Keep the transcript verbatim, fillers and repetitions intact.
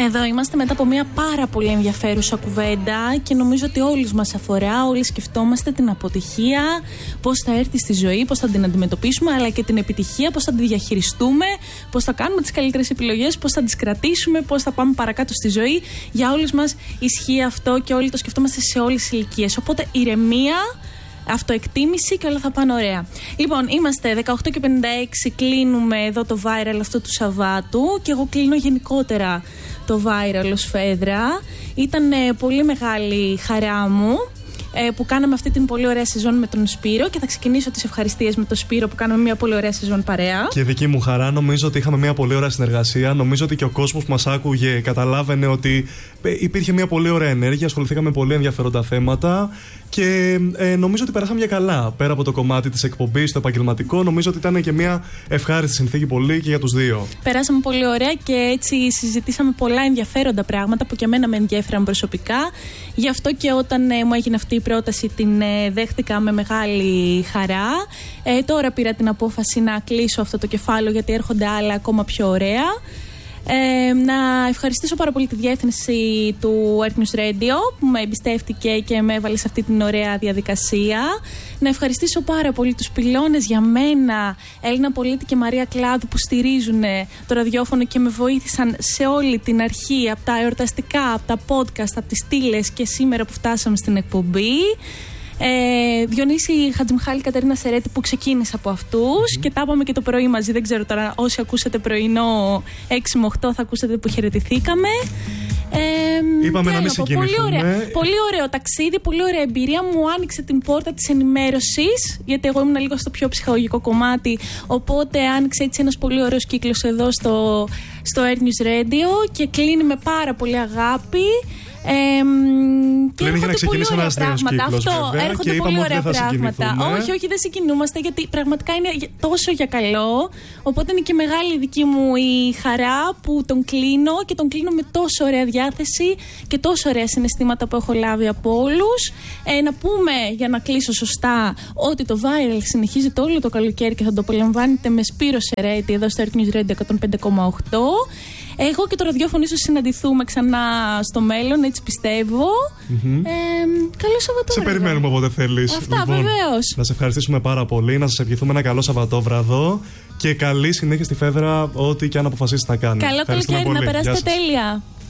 Εδώ είμαστε μετά από μια πάρα πολύ ενδιαφέρουσα κουβέντα και νομίζω ότι όλους μας αφορά. Όλοι σκεφτόμαστε την αποτυχία, πώς θα έρθει στη ζωή, πώς θα την αντιμετωπίσουμε, αλλά και την επιτυχία, πώς θα τη διαχειριστούμε, πώς θα κάνουμε τις καλύτερες επιλογές, πώς θα τις κρατήσουμε, πώς θα πάμε παρακάτω στη ζωή. Για όλους μας ισχύει αυτό και όλοι το σκεφτόμαστε σε όλες τις ηλικίες. Οπότε ηρεμία, αυτοεκτίμηση και όλα θα πάνε ωραία. Λοιπόν, είμαστε δεκαοκτώ και πενήντα έξι, κλείνουμε εδώ το viral αυτό του Σαββάτου και εγώ κλείνω γενικότερα το viral ως Φέδρα. Ήταν ε, πολύ μεγάλη χαρά μου ε, που κάναμε αυτή την πολύ ωραία σεζόν με τον Σπύρο και θα ξεκινήσω τις ευχαριστίες με τον Σπύρο που κάναμε μια πολύ ωραία σεζόν παρέα. Και δική μου χαρά, νομίζω ότι είχαμε μια πολύ ωραία συνεργασία. Νομίζω ότι και ο κόσμος που μας άκουγε καταλάβαινε ότι υπήρχε μια πολύ ωραία ενέργεια, ασχοληθήκαμε με πολύ ενδιαφέροντα θέματα. Και ε, νομίζω ότι περάσαμε για καλά. Πέρα από το κομμάτι της εκπομπής, το επαγγελματικό, νομίζω ότι ήταν και μια ευχάριστη συνθήκη πολύ και για τους δύο. Περάσαμε πολύ ωραία και έτσι συζητήσαμε πολλά ενδιαφέροντα πράγματα που και εμένα με ενδιαφέραν προσωπικά. Γι' αυτό και όταν ε, μου έγινε αυτή η πρόταση, την ε, δέχτηκα με μεγάλη χαρά. Ε, τώρα πήρα την απόφαση να κλείσω αυτό το κεφάλαιο γιατί έρχονται άλλα ακόμα πιο ωραία. Ε, να ευχαριστήσω πάρα πολύ τη διεύθυνση του Earth News Radio που με εμπιστεύτηκε και με έβαλε σε αυτή την ωραία διαδικασία. Να ευχαριστήσω πάρα πολύ τους πυλώνες για μένα, Έλληνα Πολίτη και Μαρία Κλάδου, που στηρίζουν το ραδιόφωνο και με βοήθησαν σε όλη την αρχή, από τα εορταστικά, από τα podcast, από τις στήλες και σήμερα που φτάσαμε στην εκπομπή. Ε, Διονύση Χατζημιχάλη, Κατερίνα Σερέτη, που ξεκίνησε από αυτούς mm-hmm. και τα είπαμε και το πρωί μαζί. Δεν ξέρω τώρα, όσοι ακούσατε πρωινό έξι με οκτώ θα ακούσατε που χαιρετηθήκαμε. Ε, Είπαμε να μην συγκινηθούμε. Πολύ, ωραία, πολύ ωραίο ταξίδι, πολύ ωραία εμπειρία. Μου άνοιξε την πόρτα της ενημέρωσης, γιατί εγώ ήμουν λίγο στο πιο ψυχαγωγικό κομμάτι. Οπότε άνοιξε έτσι ένας πολύ ωραίος κύκλος εδώ στο, στο Earth News Radio και κλείνει με πάρα πολύ αγάπη. Ε, και Λένε για να ξεκινήσει ένα νέο κύκλο. Αυτό, βέβαια, έρχονται και πολύ ωραία ότι πράγματα. Όχι, όχι, δεν συγκινούμαστε γιατί πραγματικά είναι τόσο για καλό. Οπότε είναι και μεγάλη δική μου η χαρά που τον κλείνω και τον κλείνω με τόσο ωραία διάθεση και τόσο ωραία συναισθήματα που έχω λάβει από όλους. Ε, να πούμε, για να κλείσω σωστά, ότι το viral συνεχίζεται όλο το καλοκαίρι και θα το απολαμβάνετε με Σπύρο Σερέτη εδώ στο Earth News Radio εκατόν πέντε κόμμα οκτώ. Εγώ και το ραδιόφωνο ίσως συναντηθούμε ξανά στο μέλλον, έτσι πιστεύω. Mm-hmm. Ε, καλό Σαββατόβραδο. Σε περιμένουμε όποτε θέλεις. Αυτά, λοιπόν, βεβαίως. Να σε ευχαριστήσουμε πάρα πολύ, να σας ευχηθούμε ένα καλό Σαββατόβραδο και καλή συνέχεια στη Φέδρα, ό,τι και αν αποφασίσεις να κάνεις. Καλό καλοκαίρι, να περάσετε τέλεια.